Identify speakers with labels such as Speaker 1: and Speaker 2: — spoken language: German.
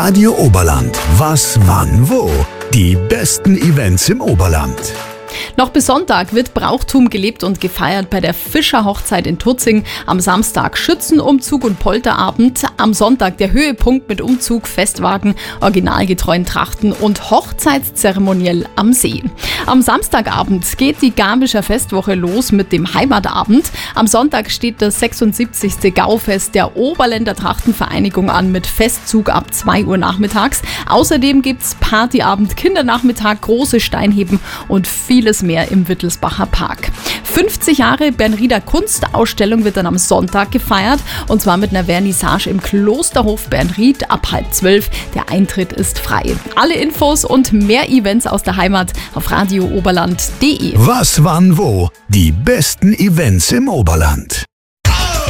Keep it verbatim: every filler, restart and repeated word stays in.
Speaker 1: Radio Oberland. Was, wann, wo? Die besten Events im Oberland.
Speaker 2: Noch bis Sonntag wird Brauchtum gelebt und gefeiert bei der Fischerhochzeit in Tutzing. Am Samstag Schützenumzug und Polterabend. Am Sonntag der Höhepunkt mit Umzug, Festwagen, originalgetreuen Trachten und Hochzeitszeremoniell am See. Am Samstagabend geht die Garmischer Festwoche los mit dem Heimatabend. Am Sonntag steht das sechsundsiebzigste Gaufest der Oberländer Trachtenvereinigung an mit Festzug ab zwei Uhr nachmittags. Außerdem gibt's Partyabend, Kindernachmittag, große Steinheben und vieles mehr im Wittelsbacher Park. fünfzig Jahre Bernrieder Kunstausstellung wird dann am Sonntag gefeiert und zwar mit einer Vernissage im Klosterhof Bernried ab halb zwölf. Der Eintritt ist frei. Alle Infos und mehr Events aus der Heimat auf radio oberland punkt de.
Speaker 1: Was, wann, wo? Die besten Events im Oberland.